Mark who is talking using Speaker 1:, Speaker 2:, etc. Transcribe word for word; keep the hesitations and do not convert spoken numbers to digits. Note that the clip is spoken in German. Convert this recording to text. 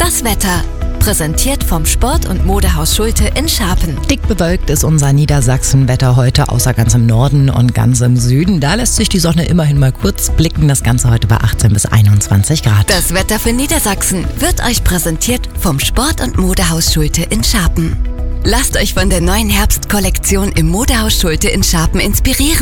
Speaker 1: Das Wetter. Präsentiert vom Sport- und Modehaus Schulte in Scharpen.
Speaker 2: Dick bewölkt ist unser Niedersachsen-Wetter heute, außer ganz im Norden und ganz im Süden. Da lässt sich die Sonne immerhin mal kurz blicken. Das Ganze heute bei achtzehn bis einundzwanzig Grad.
Speaker 1: Das Wetter für Niedersachsen wird euch präsentiert vom Sport- und Modehaus Schulte in Scharpen. Lasst euch von der neuen Herbstkollektion im Modehaus Schulte in Scharpen inspirieren.